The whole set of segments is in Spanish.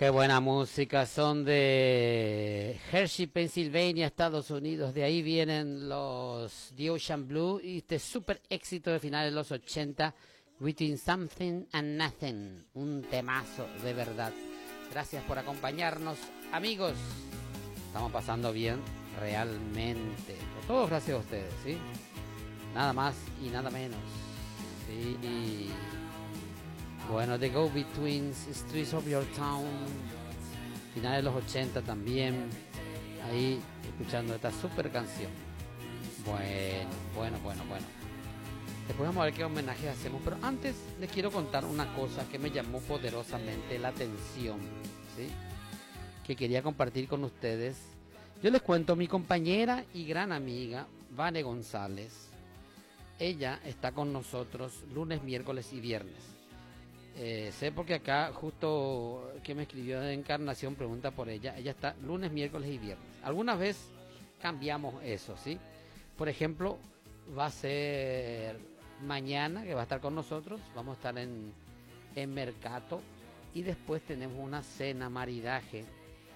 Qué buena música, son de Hershey, Pensilvania, Estados Unidos. De ahí vienen los The Ocean Blue y este super éxito de finales de los 80, Between Something and Nothing. Un temazo de verdad. Gracias por acompañarnos, amigos. Estamos pasando bien, realmente. Todo gracias a ustedes, ¿sí? Nada más y nada menos. Sí. Bueno, The Go-Betweens, Streets of Your Town, finales de los 80 también, ahí escuchando esta super canción. Bueno. Después vamos a ver qué homenaje hacemos, pero antes les quiero contar una cosa que me llamó poderosamente la atención, ¿sí? Que quería compartir con ustedes. Yo les cuento, mi compañera y gran amiga, Vane González, ella está con nosotros lunes, miércoles y viernes. Sé porque acá justo que me escribió de Encarnación pregunta por ella. Ella está lunes, miércoles y viernes. Algunas veces cambiamos eso, ¿sí? Por ejemplo, va a ser mañana que va a estar con nosotros. Vamos a estar en Mercato. Y después tenemos una cena maridaje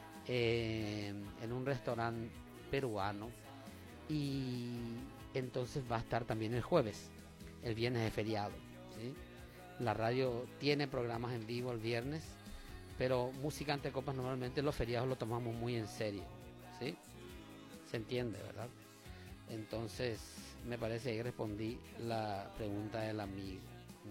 en un restaurante peruano. Y entonces va a estar también el jueves. El viernes es feriado, ¿sí? La radio tiene programas en vivo el viernes, pero música ante copas normalmente los feriados lo tomamos muy en serio, ¿sí? Se entiende, ¿verdad? Entonces, me parece que respondí la pregunta del amigo.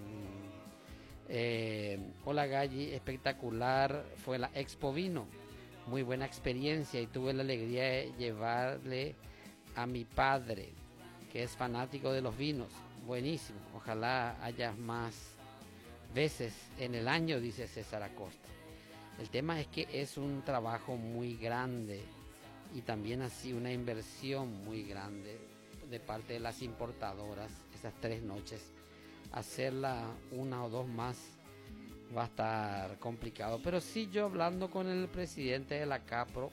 Hola Galli, espectacular fue la Expo Vino, muy buena experiencia y tuve la alegría de llevarle a mi padre, que es fanático de los vinos. Buenísimo, ojalá haya más veces en el año, dice César Acosta. El tema es que es un trabajo muy grande y también así una inversión muy grande de parte de las importadoras. Esas 3 noches, hacerla una o dos más va a estar complicado, pero sí, yo hablando con el presidente de la Capro,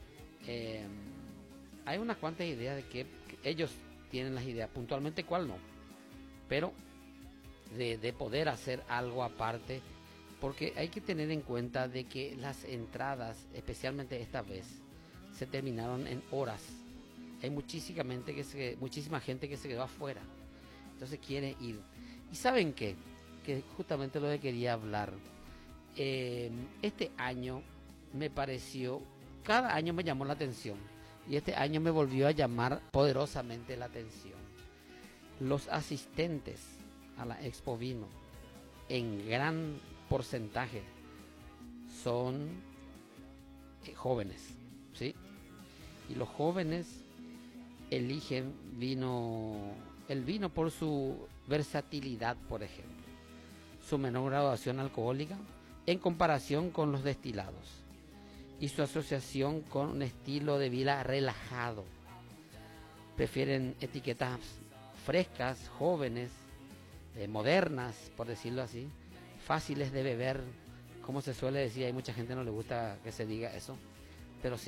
hay unas cuantas ideas de que ellos tienen las ideas, puntualmente cuál no, pero de poder hacer algo aparte, porque hay que tener en cuenta de que las entradas, especialmente esta vez, se terminaron en horas. Hay muchísima gente que se quedó afuera, entonces quiere ir. Y ¿saben qué? Que justamente lo que quería hablar, este año me pareció, cada año me llamó la atención, y este año me volvió a llamar poderosamente la atención. Los asistentes a la Expo Vino en gran porcentaje son jóvenes, ¿sí? Y los jóvenes eligen el vino por su versatilidad, por ejemplo, su menor graduación alcohólica en comparación con los destilados y su asociación con un estilo de vida relajado. Prefieren etiquetas frescas, jóvenes, modernas, por decirlo así, fáciles de beber, como se suele decir. Hay mucha gente que no le gusta que se diga eso,